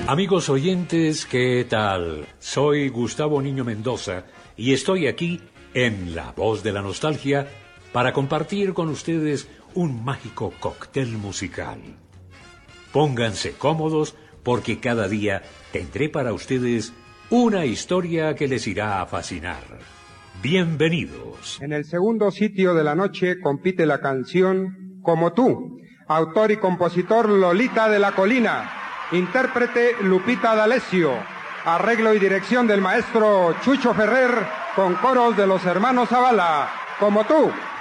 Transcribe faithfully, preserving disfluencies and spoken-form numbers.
Amigos oyentes, ¿qué tal? Soy Gustavo Niño Mendoza y estoy aquí en La Voz de la Nostalgia para compartir con ustedes un mágico cóctel musical. Pónganse cómodos porque cada día tendré para ustedes una historia que les irá a fascinar. Bienvenidos. En el segundo sitio de la noche compite la canción Como tú, autor y compositor Lolita de la Colina, intérprete Lupita D'Alessio, arreglo y dirección del maestro Chucho Ferrer con coros de los hermanos Zavala. Como tú.